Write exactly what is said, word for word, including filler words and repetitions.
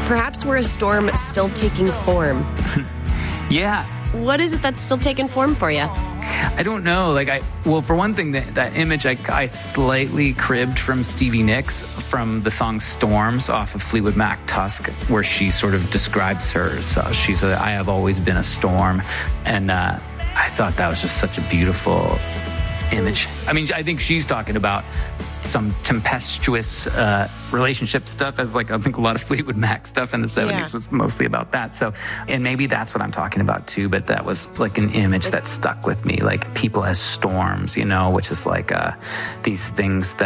perhaps we're a storm still taking form. Yeah. What is it that's still taking form for you? I don't know. Like, I, well, for one thing, that, that image I, I slightly cribbed from Stevie Nicks from the song Storms off of Fleetwood Mac Tusk, where she sort of describes her. So she's a, I have always been a storm. And uh, I thought that was just such a beautiful image. I mean, I think she's talking about some tempestuous uh, relationship stuff, as like I think a lot of Fleetwood Mac stuff in the seventies yeah. was mostly about that. So, and maybe that's what I'm talking about too, but that was like an image that stuck with me, like people as storms, you know, which is like uh, these things that